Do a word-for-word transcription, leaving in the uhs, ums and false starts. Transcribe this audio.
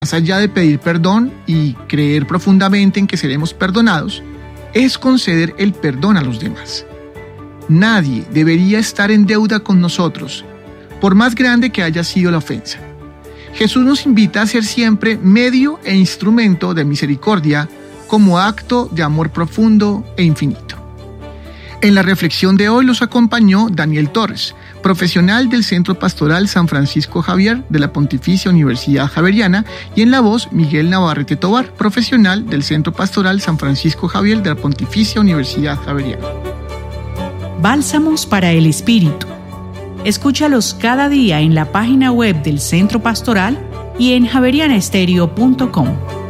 más allá de pedir perdón y creer profundamente en que seremos perdonados, es conceder el perdón a los demás. Nadie debería estar en deuda con nosotros, por más grande que haya sido la ofensa. Jesús nos invita a ser siempre medio e instrumento de misericordia como acto de amor profundo e infinito. En la reflexión de hoy los acompañó Daniel Torres, profesional del Centro Pastoral San Francisco Javier de la Pontificia Universidad Javeriana, y en la voz Miguel Navarrete Tobar, profesional del Centro Pastoral San Francisco Javier de la Pontificia Universidad Javeriana. Bálsamos para el Espíritu. Escúchalos cada día en la página web del Centro Pastoral y en javeriana estéreo punto com.